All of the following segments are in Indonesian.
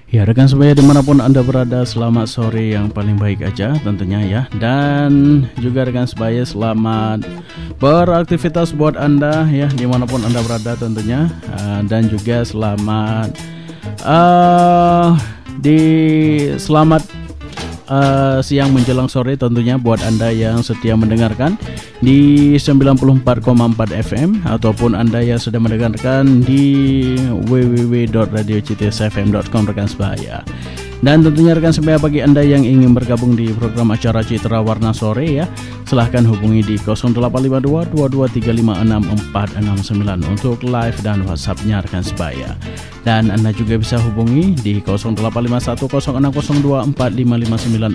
Ya, rekan sebaya dimanapun Anda berada, selamat sore yang paling baik aja tentunya ya. Dan juga rekan sebaya, selamat beraktivitas buat Anda ya, dimanapun Anda berada tentunya. Dan juga selamat selamat siang menjelang sore tentunya buat Anda yang setia mendengarkan di 94,4 FM ataupun Anda yang sudah mendengarkan di www.radiocitsfm.com rekan sebaya. Dan tentunya rekan sebaya, bagi Anda yang ingin bergabung di program acara Citra Warna Sore ya, silahkan hubungi di 0852 22356469 untuk live dan WhatsApp-nya rekan sebaya. Dan Anda juga bisa hubungi di 085106024559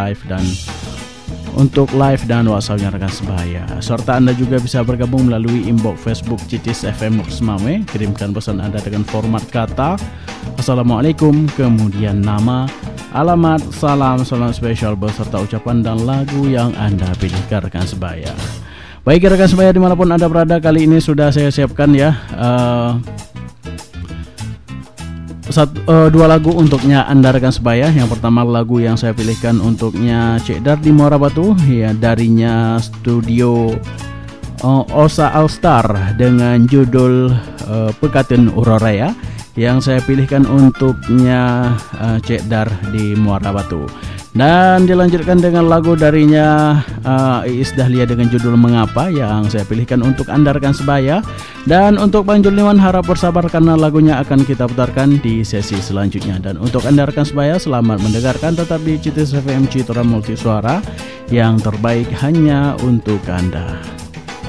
untuk live dan WhatsApp-nya rekan sebaya. Serta Anda juga bisa bergabung melalui inbox Facebook Citis FM Nuksmame. Kirimkan pesan Anda dengan format kata Assalamualaikum, kemudian nama, alamat, salam spesial beserta ucapan dan lagu yang Anda pilihkan rekan sebaya. Baik rekan sebaya dimanapun Anda berada, kali ini sudah saya siapkan ya dua lagu untuknya Anda rekan sebaya. Yang pertama lagu yang saya pilihkan untuknya Cik Dar di Muara Batu ya, darinya studio Osa Alstar dengan judul Pekaten Uroraya. Yang saya pilihkan untuknya Cik Dar di Muara Batu. Dan dilanjutkan dengan lagu darinya Iis Dahlia dengan judul Mengapa yang saya pilihkan untuk Anda rekan sebaya. Dan untuk Bang Juliman harap bersabar karena lagunya akan kita putarkan di sesi selanjutnya. Dan untuk Anda rekan sebaya, selamat mendengarkan tetap di Citis FM Citra Multisuara, yang terbaik hanya untuk Anda.